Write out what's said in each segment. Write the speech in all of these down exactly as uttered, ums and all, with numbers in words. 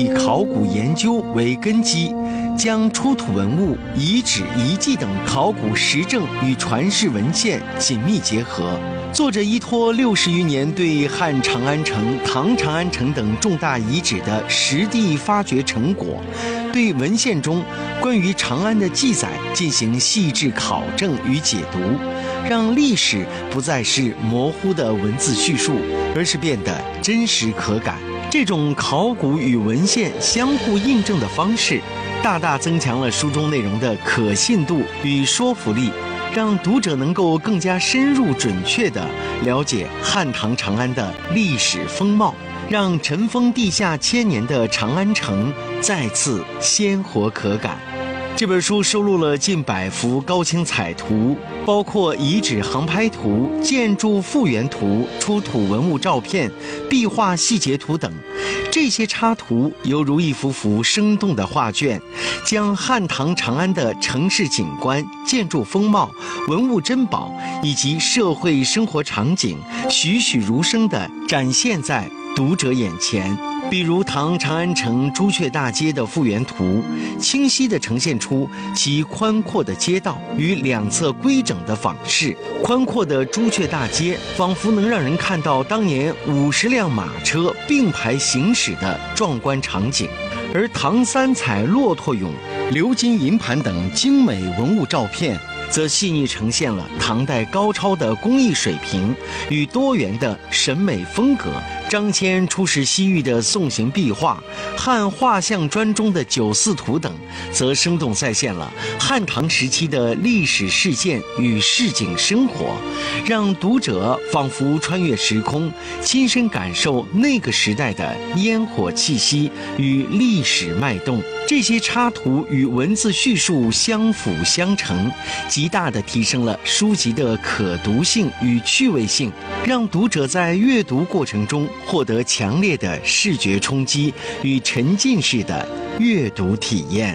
以考古研究为根基，将出土文物、遗址、遗迹等考古实证与传世文献紧密结合。作者依托六十余年对汉长安城、唐长安城等重大遗址的实地发掘成果，对文献中关于长安的记载进行细致考证与解读，让历史不再是模糊的文字叙述，而是变得真实可感。这种考古与文献相互印证的方式，大大增强了书中内容的可信度与说服力，让读者能够更加深入准确地了解汉唐长安的历史风貌，让尘封地下千年的长安城再次鲜活可感。这本书收录了近百幅高清彩图，包括遗址航拍图、建筑复原图、出土文物照片、壁画细节图等。这些插图犹如一幅幅生动的画卷，将汉唐长安的城市景观、建筑风貌、文物珍宝以及社会生活场景栩栩如生地展现在读者眼前。比如唐长安城朱雀大街的复原图，清晰地呈现出其宽阔的街道与两侧规整的坊市。宽阔的朱雀大街仿佛能让人看到当年五十辆马车并排行驶的壮观场景。而唐三彩骆驼俑、鎏金银盘等精美文物照片，则细腻呈现了唐代高超的工艺水平与多元的审美风格。张骞出使西域的宋形壁画、汉画像砖中的九四图等，则生动再现了汉唐时期的历史事件与市井生活，让读者仿佛穿越时空，亲身感受那个时代的烟火气息与历史脉动。这些插图与文字叙述相辅相成，极大地提升了书籍的可读性与趣味性，让读者在阅读过程中获得强烈的视觉冲击与沉浸式的阅读体验。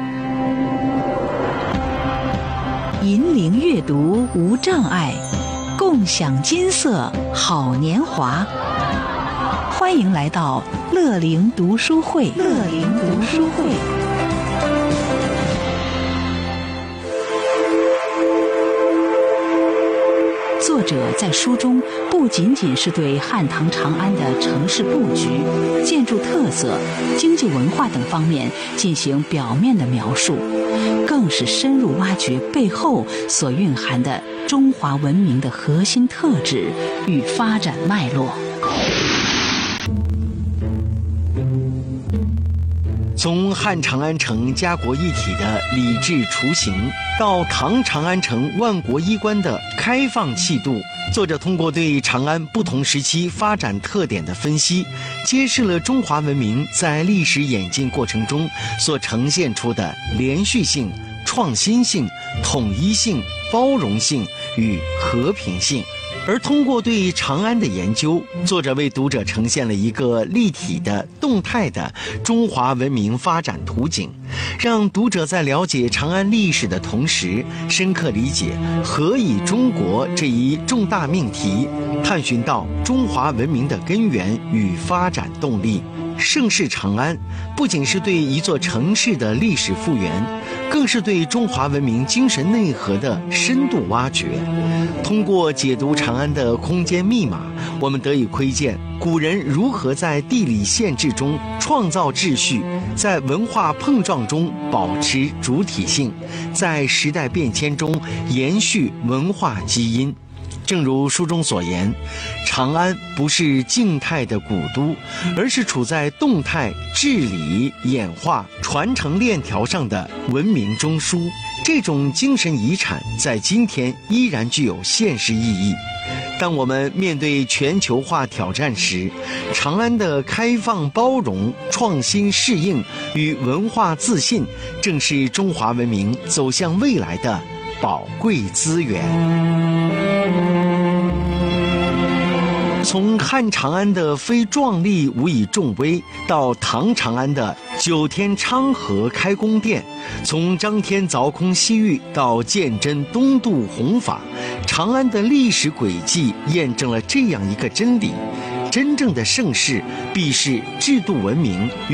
引领阅读无障碍，共享金色好年华。欢迎来到乐龄读书会。乐龄读书会。作者在书中不仅仅是对汉唐长安的城市布局、建筑特色、经济文化等方面进行表面的描述，更是深入挖掘背后所蕴含的中华文明的核心特质与发展脉络。 从汉长安城家国一体的礼制雏形，到唐长安城万国衣冠的开放气度，作者通过对长安不同时期发展特点的分析，揭示了中华文明在历史演进过程中所呈现出的连续性、创新性、统一性、包容性与和平性。而通过对长安的研究，作者为读者呈现了一个立体的、动态的中华文明发展图景，让读者在了解长安历史的同时，深刻理解何以中国这一重大命题，探寻到中华文明的根源与发展动力。盛世长安不仅是对一座城市的历史复原，更是对中华文明精神内核的深度挖掘。通过解读长安的空间密码，我们得以窥见古人如何在地理限制中创造秩序，在文化碰撞中保持主体性，在时代变迁中延续文化基因。正如书中所言，长安不是静态的古都，而是处在动态、治理、演化、传承链条上的文明中枢。这种精神遗产在今天依然具有现实意义。当我们面对全球化挑战时，长安的开放包容、创新适应与文化自信，正是中华文明走向未来的宝贵资源。从汉长安的非壮丽无以重威，到唐长安的九天昌河开宫殿，从张天凿空西域到鉴真东渡弘法，长安的历史轨迹验证了这样一个真理：真正的盛世必是制度文明